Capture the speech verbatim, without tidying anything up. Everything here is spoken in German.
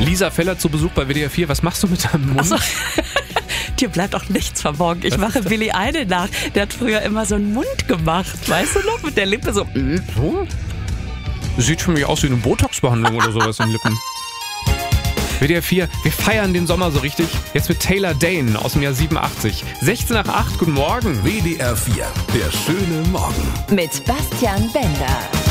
Lisa Feller zu Besuch bei W D R vier. Was machst du mit deinem Mund? Ach so. Dir bleibt auch nichts verborgen. Ich mache Billy Idol nach. Der hat früher immer so einen Mund gemacht. Weißt du noch? Mit der Lippe so. So? Sieht für mich aus wie eine Botox-Behandlung oder sowas in den Lippen. W D R vier, wir feiern den Sommer so richtig. Jetzt mit Taylor Dane aus dem Jahr siebenundachtzig. sechzehn nach acht, guten Morgen. W D R vier, der schöne Morgen. Mit Bastian Bender.